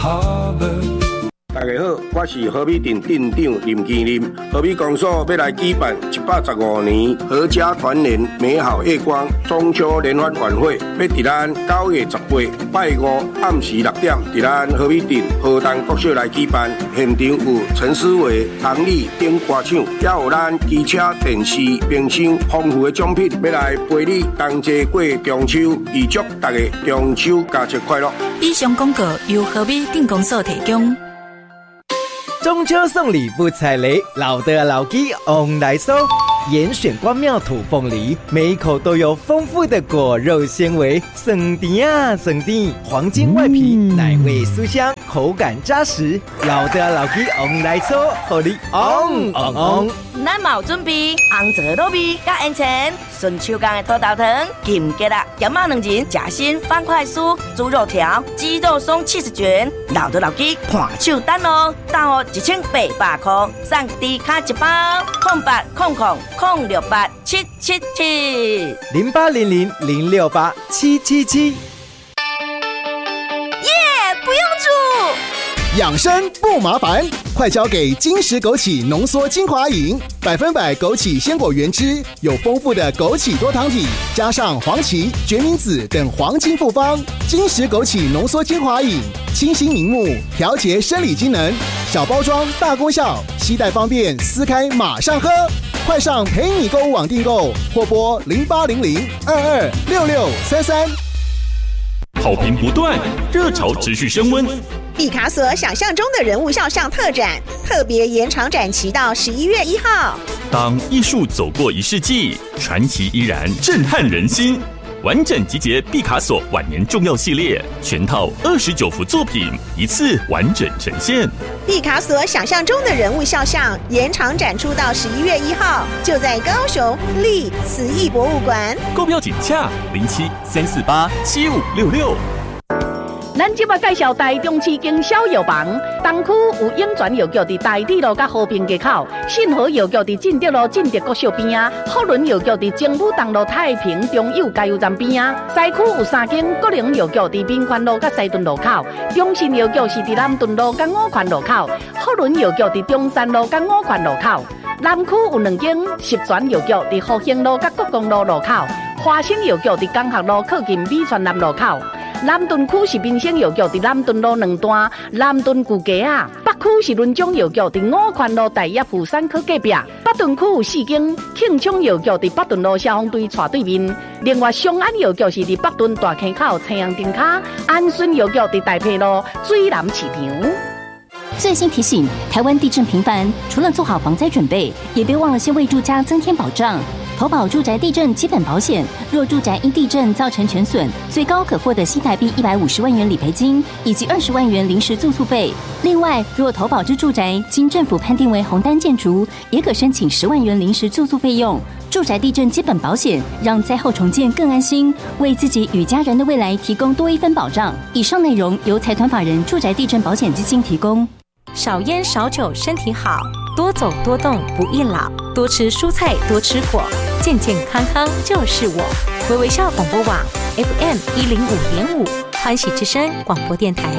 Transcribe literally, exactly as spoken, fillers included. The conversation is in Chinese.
大家好，我是和美镇镇长林基林。和美公所要来举办一百十五年合家团圆美好夜光中秋联欢晚会，要伫咱九月十八拜五暗时六点，伫咱和美镇河东国小来举办。现场有陈思维、唐丽等歌唱，也有咱机车、电视、冰箱丰富的奖品，要来陪你同齐过中秋，预祝大家中秋佳节快乐。 以上广告由和美镇公所提供。 中秋送礼不踩雷，老的老鸡翁来收。严选关庙土凤梨，每一口都有丰富的果肉纤维，酸甜啊酸甜，黄金外皮，嗯、奶味酥香，口感扎实。老的老鸡翁来收，互你翁翁翁。 咱嘛有准备红枣糯米甲烟肠，顺手工的土豆汤、金桔啦、咸肉两仁、夹心方块酥、猪肉条、鸡肉松七十卷，老的老鸡看手单哦，单哦一千八百块，送低卡一包，空八空空空六八七七七零八零零零六八七七七。 耶，不用煮。 养生不麻烦，快交给金石枸杞浓缩精华饮，百分百枸杞鲜果原汁，有丰富的枸杞多糖体，加上黄芪、决明子等黄金复方。金石枸杞浓缩精华饮，清新明目，调节生理机能，小包装大功效，携带方便，撕开马上喝。快上陪你购物网订购，或拨零八零零二二六六三三。 好评不断，热潮持续升温。 毕卡索想象中的人物肖像特展，特别延长展期到十一月一号。 当艺术走过一世纪，传奇依然震撼人心。完整集结毕卡索晚年重要系列，全套二十九幅作品，一次完整呈现。 毕卡索想象中的人物肖像延长展出到十一月一号，就在高雄立慈艺博物馆。 购票请洽零七三四八七五六六。 咱即摆介绍台中市经销药房，东区有永泉药局伫台铁路甲和平街口，信和药局伫进德路进德国小边啊，福伦药局伫政府东路太平中友加油站边啊，西区有三间国营药局伫民权路甲西屯路口，中信药局是伫南屯路甲五权路口，福伦药局伫中山路甲五权路口，南区有两间十全药局伫复兴路甲国公路路口，华兴药局伫江学路靠近美泉南路口。南屯区是民生药局伫南屯路两段南屯旧街啊，北区是伦中药局伫五权路大业富山科隔壁，北屯区有四间庆昌药局伫北屯路消防队斜对面，另外松安药局是伫北屯大坑口青阳灯卡，安顺药局伫大埔路水南市场。 最新提醒：台湾地震频繁，除了做好防灾准备，也别忘了先为住家增添保障。投保住宅地震基本保险，若住宅因地震造成全损，最高可获得新台币一百五十万元理赔金以及二十万元临时住宿费。另外，若投保之住宅经政府判定为红单建筑，也可申请十万元临时住宿费用。住宅地震基本保险让灾后重建更安心，为自己与家人的未来提供多一分保障。以上内容由财团法人住宅地震保险基金提供。 少烟少酒身体好，多走多动不易老，多吃蔬菜多吃果，健健康康就是我。微微笑广播网 F M 一零五点五，欢喜之声广播电台。